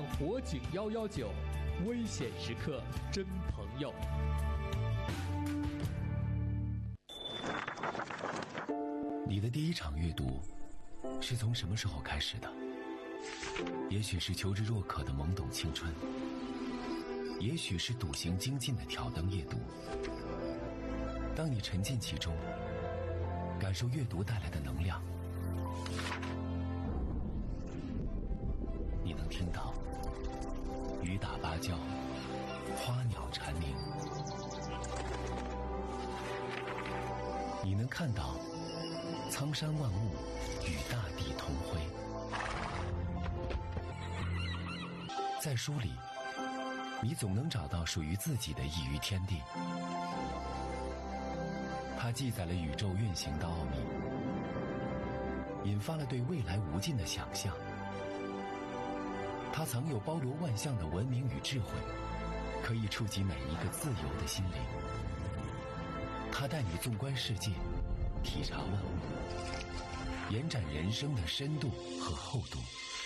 火警119，危险时刻真朋友。 你的第一场阅读是从什么时候开始的？也许是求知若渴的懵懂青春，也许是笃行精进的挑灯夜读。当你沉浸其中，感受阅读带来的能量，你能听到雨打芭蕉，花鸟蝉鸣，你能看到苍山万物与大地同辉。在书里，你总能找到属于自己的一隅天地。它记载了宇宙运行的奥秘，引发了对未来无尽的想象。它藏有包罗万象的文明与智慧，可以触及每一个自由的心灵。它带你纵观世界，体察万物，延展人生的深度和厚度。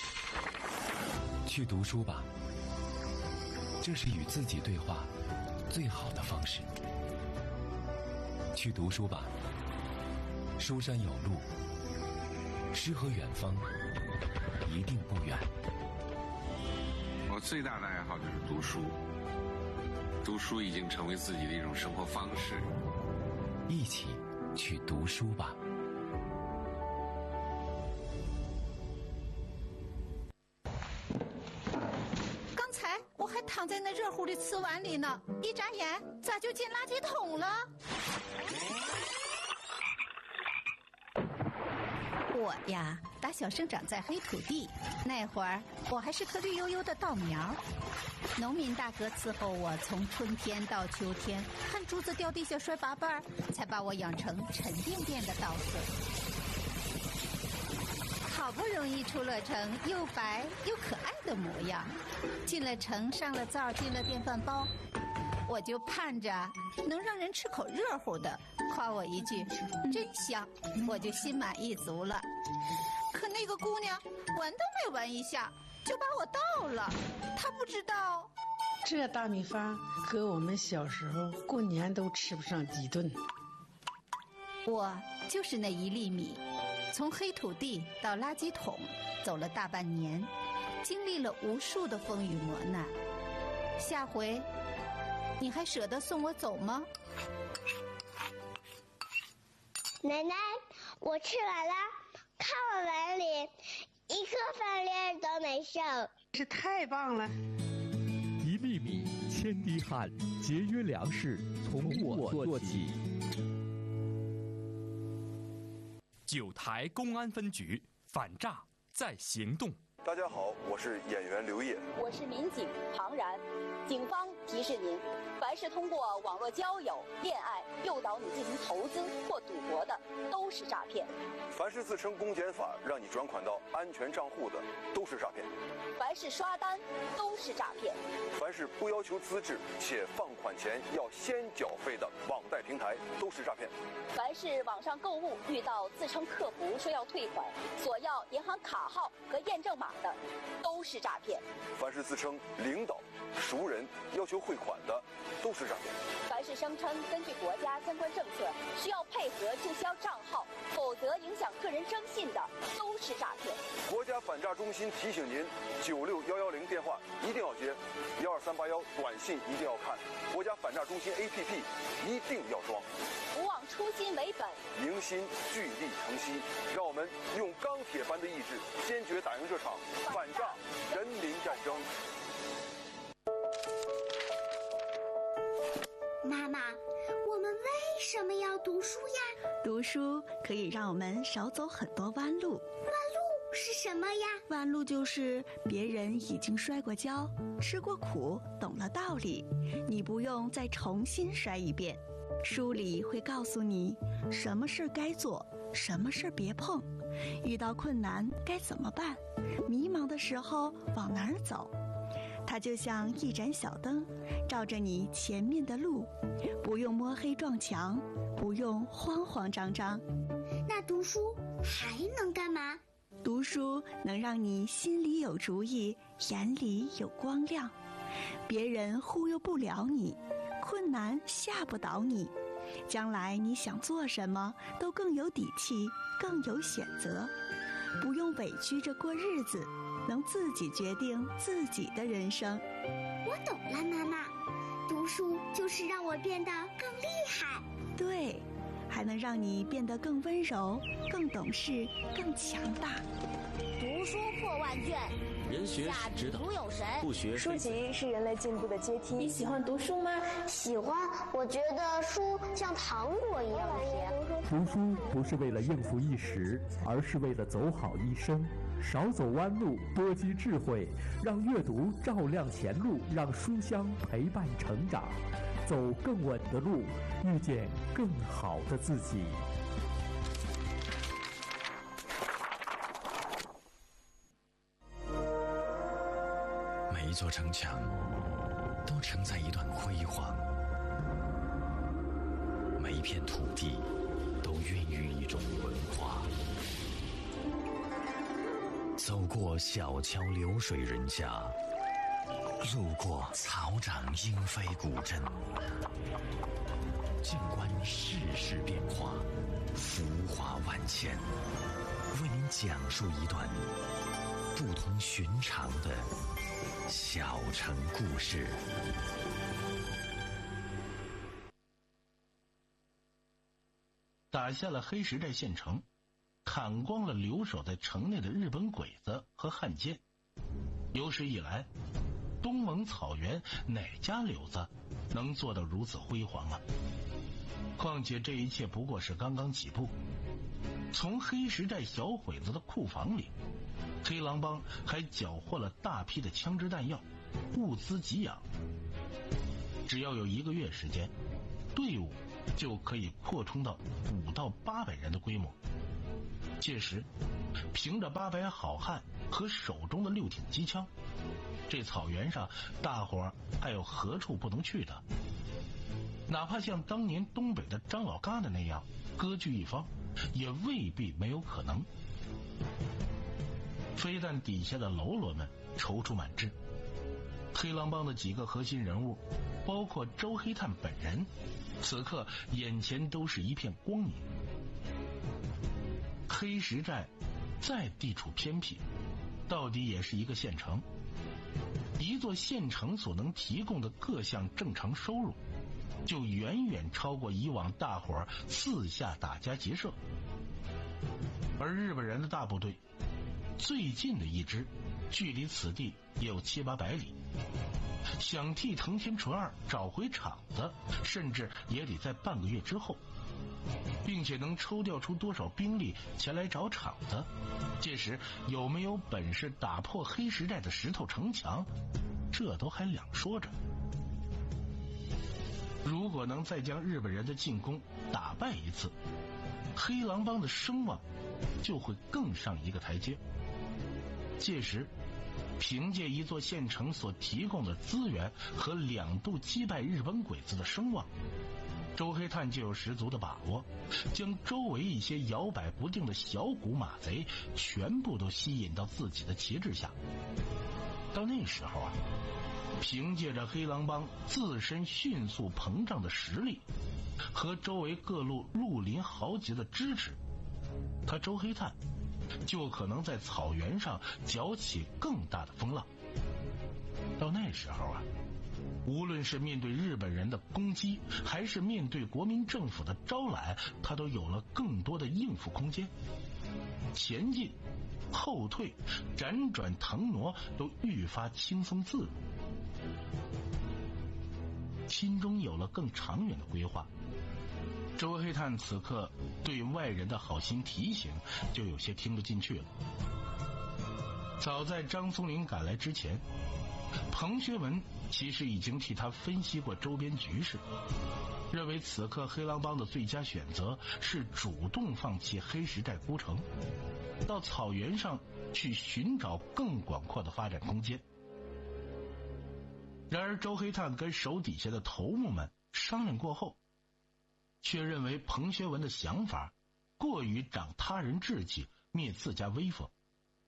去读书吧，这是与自己对话最好的方式。去读书吧，书山有路，诗和远方一定不远。 我最大的爱好就是读书，读书已经成为自己的一种生活方式。 一起去读书吧。 刚才我还躺在那热乎的瓷碗里呢，一眨眼咋就进垃圾桶了？我呀，打小生长在黑土地，那会儿我还是颗绿油油的稻苗。农民大哥伺候我从春天到秋天，看珠子掉地下摔八瓣，才把我养成沉甸甸的稻穗。好不容易出了城，又白又可爱的模样，进了城，上了灶，进了电饭煲，我就盼着能让人吃口热乎的，夸我一句真香，我就心满意足了。可那个姑娘闻都没闻一下就把我倒了，她不知道这大米饭和我们小时候过年都吃不上几顿。 我就是那一粒米，从黑土地到垃圾桶走了大半年，经历了无数的风雨磨难。下回你还舍得送我走吗？ 奶奶，我吃完了，看我碗里一颗饭粒都没剩。 这太棒了！ 一粒米，千滴汗，节约粮食，从我做起。 9台公安分局反诈在行动。 大家好，我是演员刘烨， 我是民警庞然。警方提示您，凡是通过网络交友、恋爱诱导你进行投资或赌博的，都是诈骗。 凡是自称公检法让你转款到安全账户的，都是诈骗。 凡是刷单，都是诈骗。 凡是不要求资质且放款前要先缴费的网贷平台，都是诈骗。 凡是网上购物遇到自称客服说要退款，索要银行卡号和验证码的，都是诈骗。 凡是自称领导、熟人要求汇款的，都是诈骗。 凡是声称根据国家相关政策需要配合注销账号，否则影响个人征信的，都是诈骗。 国家反诈中心提醒您：96110电话一定要接，12381短信一定要看，国家反诈中心 APP 一定要装。 不忘初心为本， 凝心聚力成溪，让我们用钢铁般的意志，坚决打赢这场反诈人民战争。 妈妈，我们为什么要读书呀？ 读书可以让我们少走很多弯路。 弯路是什么呀？ 弯路就是别人已经摔过跤，吃过苦，懂了道理，你不用再重新摔一遍。书里会告诉你什么事该做，什么事别碰，遇到困难该怎么办，迷茫的时候往哪儿走。它就像一盏小灯，照着你前面的路，不用摸黑撞墙，不用慌慌张张。 那读书还能干嘛？ 读书能让你心里有主意，眼里有光亮。别人忽悠不了你，困难吓不倒你。将来你想做什么，都更有底气，更有选择，不用委屈着过日子，能自己决定自己的人生。 我懂了，妈妈，读书就是让我变得更厉害。 对，还能让你变得更温柔，更懂事，更强大。 读书破万卷， 人学是指导，不学书籍是人类进步的阶梯。 你喜欢读书吗？ 喜欢，我觉得书像糖果一样甜。 读书不是为了应付一时，而是为了走好一生。少走弯路，多积智慧，让阅读照亮前路，让书香陪伴成长，走更稳的路，遇见更好的自己。 每一座城墙都承载一段辉煌，每一片土地都孕育一种文化。走过小桥流水人家，路过草长莺飞古镇，静观世事变化，浮华万千，为您讲述一段不同寻常的小城故事。 打下了黑石寨县城，砍光了留守在城内的日本鬼子和汉奸。有史以来，东蒙草原哪家柳子能做到如此辉煌啊？况且这一切不过是刚刚起步。从黑石寨小鬼子的库房里，黑狼帮还缴获了大批的枪支弹药、物资给养。只要有1个月时间，队伍就可以扩充到500到800人的规模。届时，凭着800好汉和手中的6挺机枪，这草原上大伙儿还有何处不能去的？哪怕像当年东北的张老疙瘩那样割据一方，也未必没有可能。飞弹底下的喽啰们踌躇满志，黑狼帮的几个核心人物，包括周黑炭本人，此刻眼前都是一片光明。黑石寨再地处偏僻，到底也是一个县城。一座县城所能提供的各项正常收入，就远远超过以往大伙儿四下打家劫舍。而日本人的大部队最近的一支距离此地也有700-800里，想替藤田纯二找回场子，甚至也得在半个月之后，并且能抽调出多少兵力前来找场子，届时有没有本事打破黑石寨的石头城墙，这都还两说着。如果能再将日本人的进攻打败一次，黑狼帮的声望就会更上一个台阶。届时凭借一座县城所提供的资源和2度击败日本鬼子的声望，周黑炭就有十足的把握，将周围一些摇摆不定的小股马贼全部都吸引到自己的旗帜下。到那时候啊，凭借着黑狼帮自身迅速膨胀的实力和周围各路绿林豪杰的支持，他周黑炭就可能在草原上搅起更大的风浪。到那时候啊，无论是面对日本人的攻击，还是面对国民政府的招揽，他都有了更多的应付空间。前进、后退、辗转腾挪都愈发轻松自如。心中有了更长远的规划，周黑炭此刻对外人的好心提醒就有些听不进去了。早在张松龄赶来之前，彭学文其实已经替他分析过周边局势，认为此刻黑狼帮的最佳选择是主动放弃黑石寨孤城，到草原上去寻找更广阔的发展空间。然而周黑炭跟手底下的头目们商量过后，却认为彭学文的想法过于长他人志气，灭自家威风，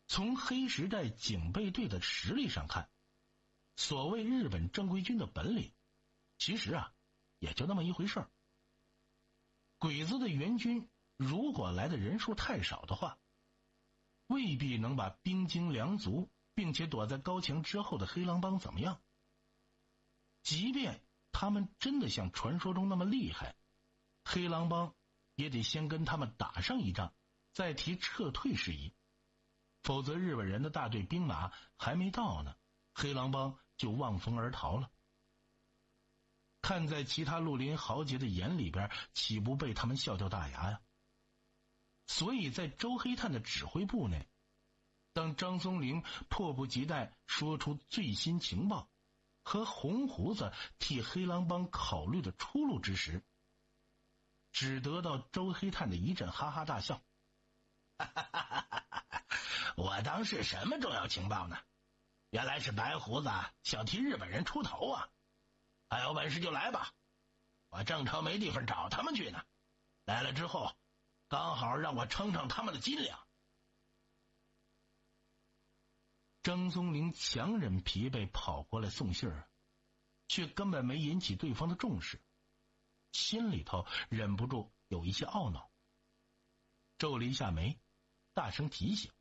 从黑时代警备队的实力上看，所谓日本正规军的本领，其实也就那么一回事儿。鬼子的援军如果来的人数太少的话，未必能把兵精粮足并且躲在高墙之后的黑狼帮怎么样。即便他们真的像传说中那么厉害，黑狼帮也得先跟他们打上一仗，再提撤退事宜。否则日本人的大队兵马还没到呢，黑狼帮就望风而逃了。看在其他绿林豪杰的眼里边，岂不被他们笑掉大牙呀？所以在周黑炭的指挥部内，当张松龄迫不及待说出最新情报和红胡子替黑狼帮考虑的出路之时，只得到周黑炭的一阵哈哈大笑。我当是什么重要情报呢？原来是白胡子想替日本人出头啊！还有本事就来吧，我正愁没地方找他们去呢。来了之后，刚好让我称称他们的斤两。张松龄强忍疲惫跑过来送信儿，却根本没引起对方的重视，心里头忍不住有一些懊恼，皱了一下眉，大声提醒：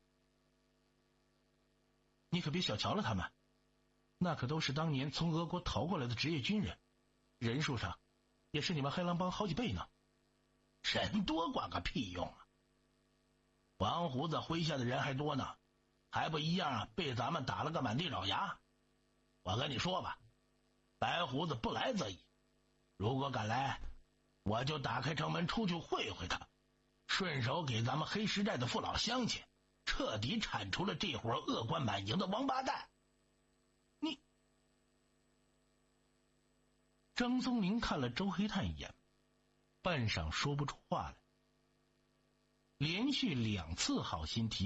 你可别小瞧了他们，那可都是当年从俄国逃过来的职业军人，人数上也是你们黑狼帮好几倍呢。人多管个屁用啊！王胡子麾下的人还多呢，还不一样被咱们打了个满地找牙。我跟你说吧，白胡子不来则已，如果敢来，我就打开城门出去会会他，顺手给咱们黑时代的父老乡亲彻底铲除了这伙恶贯满盈的王八蛋。你……张松龄看了周黑炭一眼，半晌说不出话来，连续2次好心提